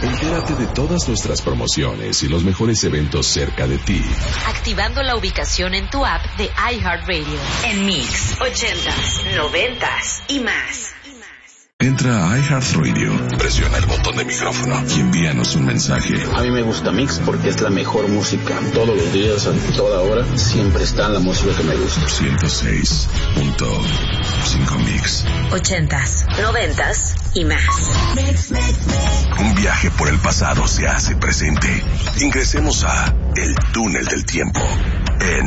Entérate de todas nuestras promociones y los mejores eventos cerca de ti. Activando la ubicación en tu app de iHeartRadio. En Mix, 80s, 90s y más. Entra a iHeartRadio, presiona el botón de micrófono y envíanos un mensaje. A mí me gusta Mix porque es la mejor música. Todos los días, a toda hora, siempre está la música que me gusta. 106.5 Mix. 80s, 90s y más. Un viaje por el pasado se hace presente. Ingresemos a El Túnel del Tiempo en